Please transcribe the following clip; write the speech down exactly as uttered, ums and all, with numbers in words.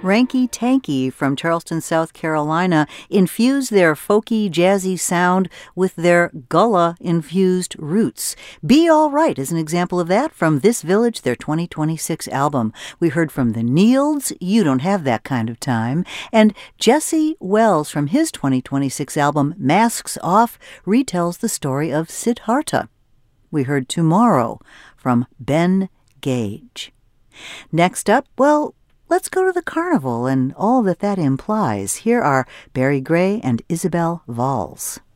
Ranky Tanky from Charleston, South Carolina, infuse their folky, jazzy sound with their Gullah-infused roots. Be All Right is an example of that from This Village, their twenty twenty-six album. We heard from the Neilds, You Don't Have That Kind of Time, and Jesse Wells from his twenty twenty-six album, Masks Off, retells the story of Siddhartha. We heard Tomorrow from Ben Gage. Next up, well, let's go to the carnival and all that that implies. Here are Barry Gray and Isabel Valls.